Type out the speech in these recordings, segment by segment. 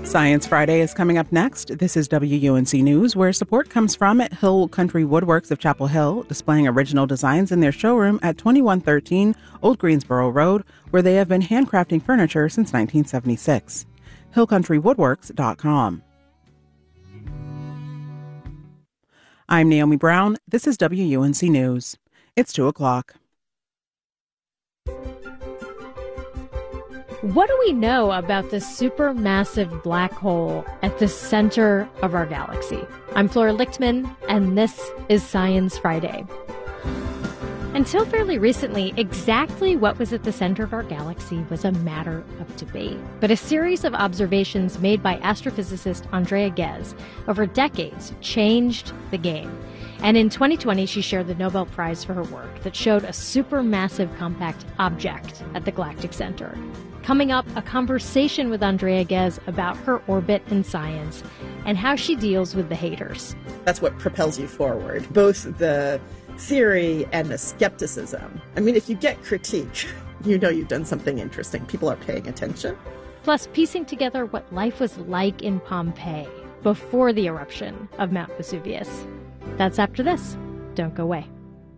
Science Friday is coming up next. This is WUNC News, where support comes from at Hill Country Woodworks of Chapel Hill, displaying original designs in their showroom at 2113 Old Greensboro Road, where they have been handcrafting furniture since 1976. HillCountryWoodworks.com. I'm Naomi Brown. This is WUNC News. It's 2 o'clock. What do we know about the supermassive black hole at the center of our galaxy? I'm Flora Lichtman, and this is Science Friday. Until fairly recently, exactly what was at the center of our galaxy was a matter of debate. But a series of observations made by astrophysicist Andrea Ghez over decades changed the game. And in 2020, she shared the Nobel Prize for her work that showed a supermassive compact object at the galactic center. Coming up, a conversation with Andrea Ghez about her orbit and science and how she deals with the haters. That's what propels you forward, both the theory and the skepticism. I mean, if you get critique, you know you've done something interesting. People are paying attention. Plus, piecing together what life was like in Pompeii before the eruption of Mount Vesuvius. That's after this. Don't go away.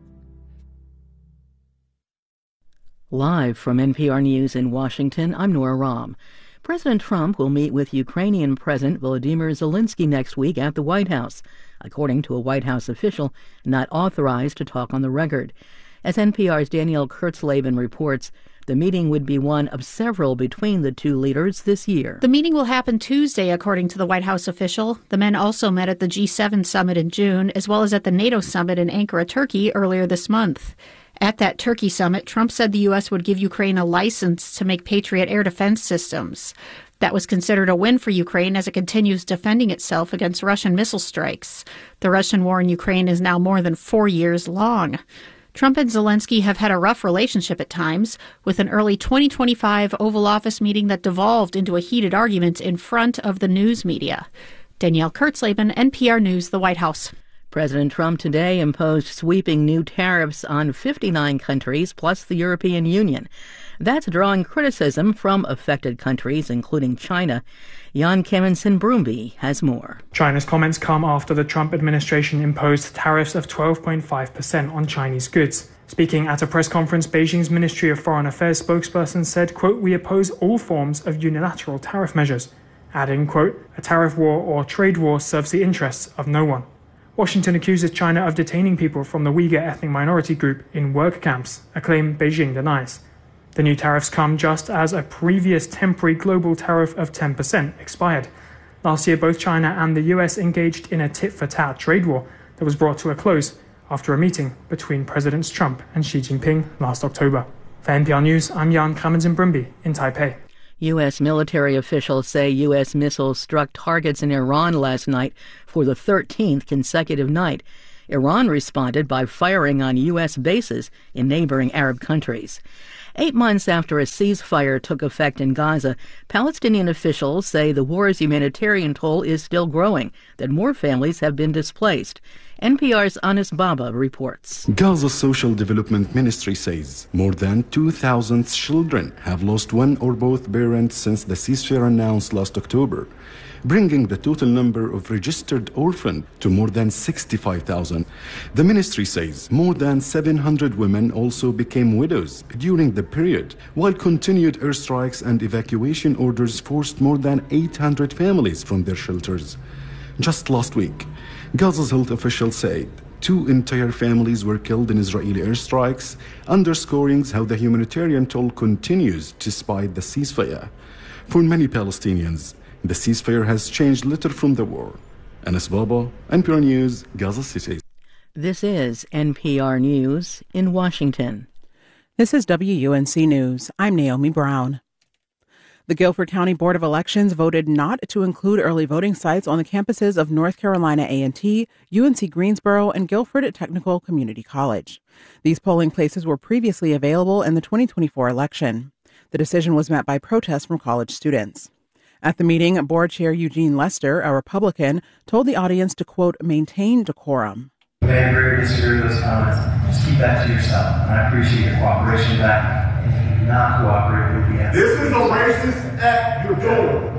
Live from NPR News in Washington, I'm Nora Rahm. President Trump will meet with Ukrainian President Volodymyr Zelensky next week at the White House, according to a White House official not authorized to talk on the record. As NPR's Danielle Kurtzleben reports, the meeting would be one of several between the two leaders this year. The meeting will happen Tuesday, according to the White House official. The men also met at the G7 summit in June, as well as at the NATO summit in Ankara, Turkey, earlier this month. At that Turkey summit, Trump said the U.S. would give Ukraine a license to make Patriot air defense systems. That was considered a win for Ukraine as it continues defending itself against Russian missile strikes. The Russian war in Ukraine is now more than 4 years long. Trump and Zelensky have had a rough relationship at times, with an early 2025 Oval Office meeting that devolved into a heated argument in front of the news media. Danielle Kurtzleben, NPR News, the White House. President Trump today imposed sweeping new tariffs on 59 countries plus the European Union. That's drawing criticism from affected countries, including China. Jan Kemensen-Brumby has more. China's comments come after the Trump administration imposed tariffs of 12.5% on Chinese goods. Speaking at a press conference, Beijing's Ministry of Foreign Affairs spokesperson said, quote, "We oppose all forms of unilateral tariff measures," adding, quote, "A tariff war or trade war serves the interests of no one." Washington accuses China of detaining people from the Uyghur ethnic minority group in work camps, a claim Beijing denies. The new tariffs come just as a previous temporary global tariff of 10% expired. Last year, both China and the US engaged in a tit-for-tat trade war that was brought to a close after a meeting between Presidents Trump and Xi Jinping last October. For NPR News, I'm Jan Kemensen-Brumby in Taipei. U.S. military officials say U.S. missiles struck targets in Iran last night for the 13th consecutive night. Iran responded by firing on U.S. bases in neighboring Arab countries. 8 months after a ceasefire took effect in Gaza, Palestinian officials say the war's humanitarian toll is still growing, that more families have been displaced. NPR's Anis Baba reports. Gaza's Social Development Ministry says more than 2,000 children have lost one or both parents since the ceasefire announced last October, bringing the total number of registered orphans to more than 65,000. The ministry says more than 700 women also became widows during the period, while continued airstrikes and evacuation orders forced more than 800 families from their shelters. Just last week, Gaza's health officials said 2 entire families were killed in Israeli airstrikes, underscoring how the humanitarian toll continues despite the ceasefire. For many Palestinians, the ceasefire has changed little from the war. Anis Baba, NPR News, Gaza City. This is NPR News in Washington. This is WUNC News. I'm Naomi Brown. The Guilford County Board of Elections voted not to include early voting sites on the campuses of North Carolina A&T, UNC Greensboro, and Guilford Technical Community College. These polling places were previously available in the 2024 election. The decision was met by protests from college students. At the meeting, Board Chair Eugene Lester, a Republican, told the audience to, quote, maintain decorum. You may agree or disagree with those comments. Just keep that to yourself. And I appreciate your cooperation with that. And if you do not cooperate with the answer. This is a racist act you're doing.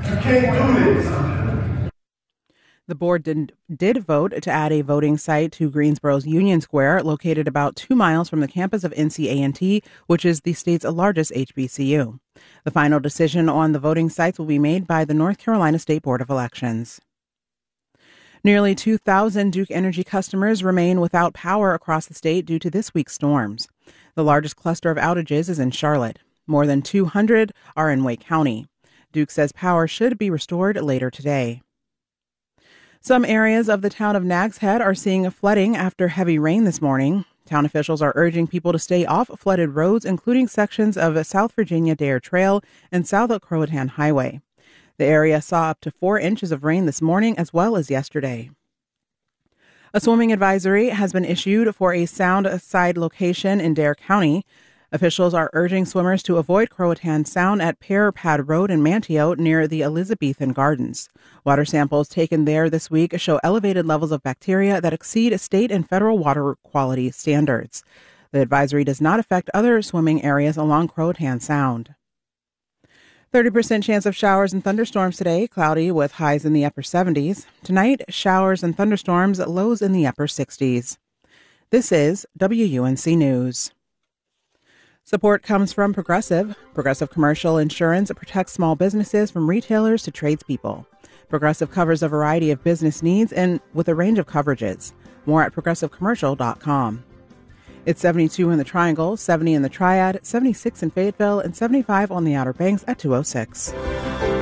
You can't do this. The board did vote to add a voting site to Greensboro's Union Square, located about 2 miles from the campus of NCA&T, which is the state's largest HBCU. The final decision on the voting sites will be made by the North Carolina State Board of Elections. Nearly 2,000 Duke Energy customers remain without power across the state due to this week's storms. The largest cluster of outages is in Charlotte. More than 200 are in Wake County. Duke says power should be restored later today. Some areas of the town of Nags Head are seeing flooding after heavy rain this morning. Town officials are urging people to stay off flooded roads, including sections of South Virginia Dare Trail and South Croatan Highway. The area saw up to 4 inches of rain this morning as well as yesterday. A swimming advisory has been issued for a Sound Side location in Dare County. Officials are urging swimmers to avoid Croatan Sound at Pear Pad Road in Manteo near the Elizabethan Gardens. Water samples taken there this week show elevated levels of bacteria that exceed state and federal water quality standards. The advisory does not affect other swimming areas along Croatan Sound. 30% chance of showers and thunderstorms today, cloudy with highs in the upper 70s. Tonight, showers and thunderstorms, lows in the upper 60s. This is WUNC News. Support comes from Progressive. Progressive Commercial Insurance protects small businesses from retailers to tradespeople. Progressive covers a variety of business needs and with a range of coverages. More at progressivecommercial.com. It's 72 in the Triangle, 70 in the Triad, 76 in Fayetteville, and 75 on the Outer Banks at 206.